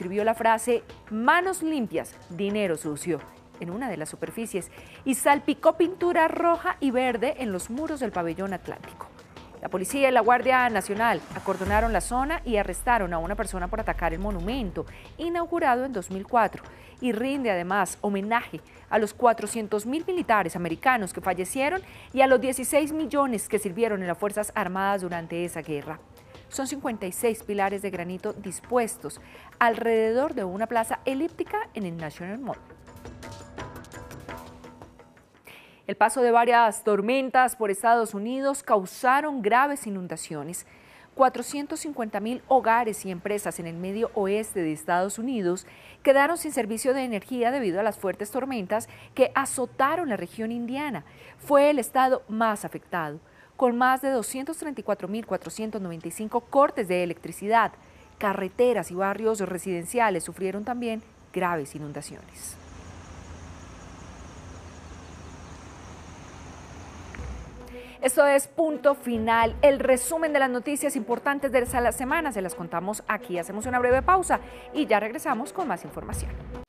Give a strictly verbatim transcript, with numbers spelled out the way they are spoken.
escribió la frase "manos limpias, dinero sucio" en una de las superficies y salpicó pintura roja y verde en los muros del pabellón Atlántico. La policía y la Guardia Nacional acordonaron la zona y arrestaron a una persona por atacar el monumento, inaugurado en dos mil cuatro, y rinde además homenaje a los cuatrocientos mil militares americanos que fallecieron y a los dieciséis millones que sirvieron en las Fuerzas Armadas durante esa guerra. Son cincuenta y seis pilares de granito dispuestos alrededor de una plaza elíptica en el National Mall. El paso de varias tormentas por Estados Unidos causaron graves inundaciones. cuatrocientos cincuenta mil hogares y empresas en el medio oeste de Estados Unidos quedaron sin servicio de energía debido a las fuertes tormentas que azotaron la región indiana. Fue el estado más afectado, con más de doscientos treinta y cuatro mil cuatrocientos noventa y cinco cortes de electricidad. Carreteras y barrios residenciales sufrieron también graves inundaciones. Esto es Punto Final, el resumen de las noticias importantes de la semana. Se las contamos aquí. Hacemos una breve pausa y ya regresamos con más información.